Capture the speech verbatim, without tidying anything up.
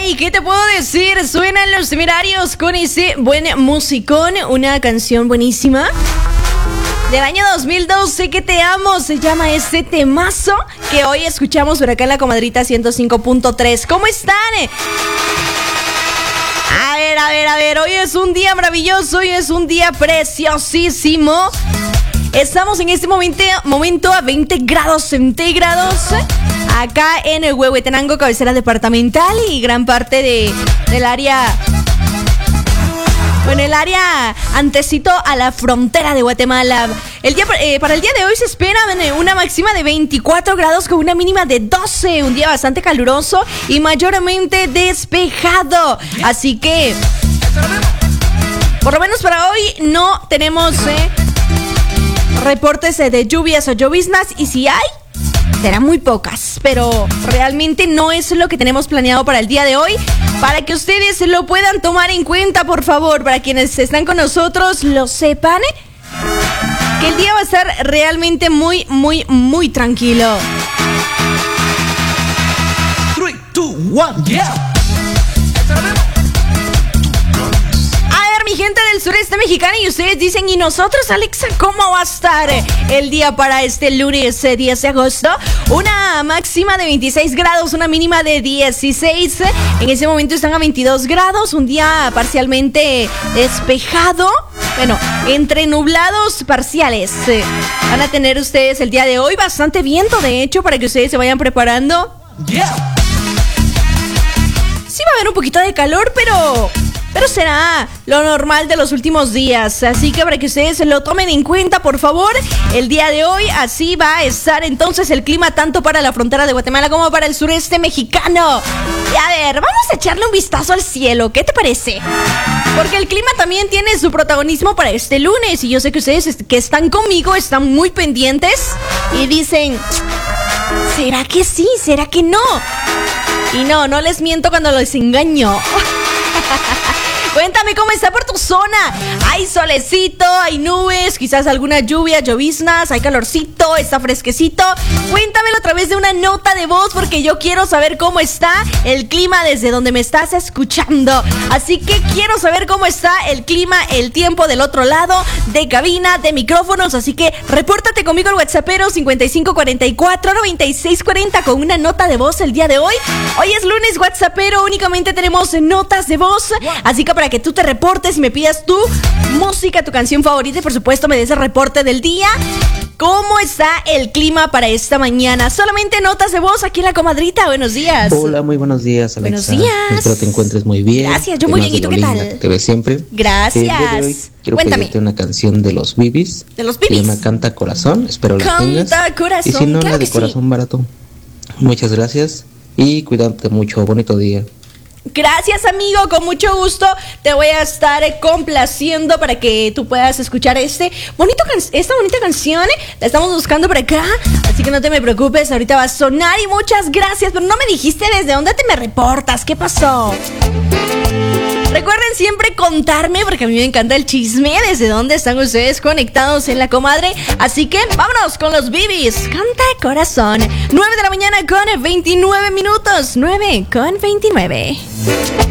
¿y qué te puedo decir? Suenan Los Temerarios con ese buen musicón, una canción buenísima del año dos mil doce, que te amo, se llama este temazo que hoy escuchamos por acá en La Comadrita ciento cinco punto tres. ¿Cómo están? A ver, a ver, a ver, hoy es un día maravilloso, hoy es un día preciosísimo. Estamos en este momento, momento a veinte grados centígrados acá en el Huehuetenango, cabecera departamental, y gran parte de, del área, bueno, el área antecito a la frontera de Guatemala. El día, eh, para el día de hoy se espera una máxima de veinticuatro grados con una mínima de doce. Un día bastante caluroso y mayormente despejado. Así que, por lo menos para hoy, no tenemos eh, reportes de lluvias o lloviznas. Y si hay, serán muy pocas, pero realmente no es lo que tenemos planeado para el día de hoy. Para que ustedes lo puedan tomar en cuenta, por favor, para quienes están con nosotros lo sepan, que el día va a estar realmente muy, muy, muy tranquilo. tres, dos, uno, yeah. Mi gente del sureste mexicano, y ustedes dicen, ¿y nosotros, Alexa, cómo va a estar el día para este lunes diez de agosto? Una máxima de veintiséis grados, una mínima de dieciséis. En ese momento están a veintidós grados, un día parcialmente despejado, bueno, entre nublados parciales. Van a tener ustedes el día de hoy bastante viento, de hecho, para que ustedes se vayan preparando. Yeah. Sí va a haber un poquito de calor, pero... Pero será lo normal de los últimos días. Así que para que ustedes lo tomen en cuenta, por favor, el día de hoy así va a estar entonces el clima tanto para la frontera de Guatemala como para el sureste mexicano. Y a ver, vamos a echarle un vistazo al cielo, ¿qué te parece? Porque el clima también tiene su protagonismo para este lunes. Y yo sé que ustedes que están conmigo están muy pendientes y dicen, ¿será que sí? ¿Será que no? Y no, no les miento cuando los engaño. Cuéntame cómo está por tu zona. Hay solecito, hay nubes, quizás alguna lluvia, lloviznas, hay calorcito, está fresquecito. Cuéntamelo a través de una nota de voz, porque yo quiero saber cómo está el clima desde donde me estás escuchando. Así que quiero saber cómo está el clima, el tiempo del otro lado de cabina, de micrófonos. Así que repórtate conmigo al WhatsAppero cincuenta y cinco cuarenta y cuatro noventa y seis cuarenta con una nota de voz el día de hoy. Hoy es lunes, WhatsAppero, únicamente tenemos notas de voz. Así que para que tú te reportes y me pidas tu música, tu canción favorita, y por supuesto me des el reporte del día. ¿Cómo está el clima para esta mañana? Solamente notas de voz aquí en La Comadrita. Buenos días. Hola, muy buenos días, Alexa. Buenos días. Espero te encuentres muy bien. Gracias, yo muy bien. ¿Y tú qué tal? Que te ves siempre. Gracias. El día de hoy quiero Cuéntame. pedirte una canción de los Bibis. De los Se Bibis. llama Canta Corazón. Espero la tengas. Canta Corazón. Y si no, claro la de que Corazón sí. Barato. Muchas gracias y cuídate mucho. Bonito día. Gracias, amigo, con mucho gusto te voy a estar complaciendo para que tú puedas escuchar este bonito can- esta bonita canción. La estamos buscando por acá, así que no te me preocupes, ahorita va a sonar. Y muchas gracias, pero no me dijiste desde dónde te me reportas. ¿Qué pasó? Recuerden siempre contarme, porque a mí me encanta el chisme, desde dónde están ustedes conectados en La Comadre. Así que vámonos con los Bibis. Canta Corazón. nueve de la mañana con veintinueve minutos. nueve con veintinueve.